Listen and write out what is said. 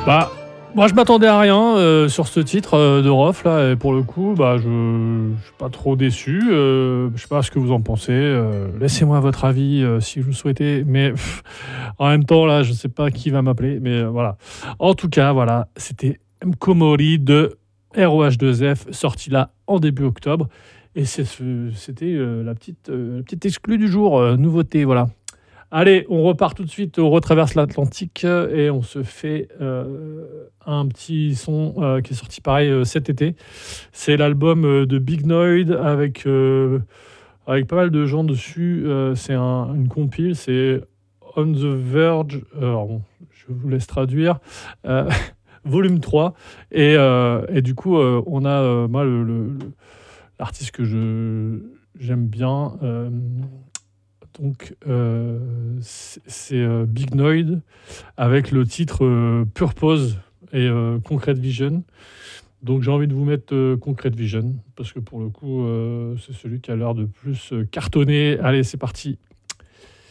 Bah, moi je m'attendais à rien sur ce titre de Rof là, et pour le coup, bah, je suis pas trop déçu. Je sais pas ce que vous en pensez. Laissez-moi votre avis si vous le souhaitez. Mais en même temps, là, je sais pas qui va m'appeler. Mais voilà. En tout cas, voilà, c'était Mkomori de ROH2F, sorti là en début octobre. Et c'était la petite exclue du jour, nouveauté, voilà. Allez, on repart tout de suite, on retraverse l'Atlantique et on se fait un petit son qui est sorti pareil cet été. C'est l'album de Big Noid avec pas mal de gens dessus. C'est une compile, c'est On the Verge. Alors bon, je vous laisse traduire. euh, volume 3. Et du coup, on a moi l'artiste que j'aime bien. Donc, c'est Big Noid avec le titre Purpose et Concrete Vision. Donc, j'ai envie de vous mettre Concrete Vision parce que pour le coup, c'est celui qui a l'air de plus cartonner. Allez, c'est parti.